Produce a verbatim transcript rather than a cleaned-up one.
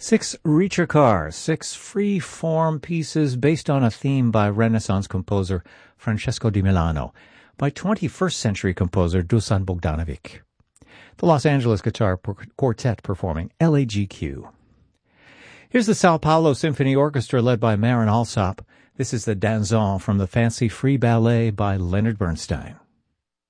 Six Ricercar, six free-form pieces based on a theme by Renaissance composer Francesco di Milano, by twenty-first century composer Dusan Bogdanovic. The Los Angeles Guitar Quartet performing L A G Q. Here's the Sao Paulo Symphony Orchestra led by Marin Alsop. This is the Danzon from the Fancy Free Ballet by Leonard Bernstein.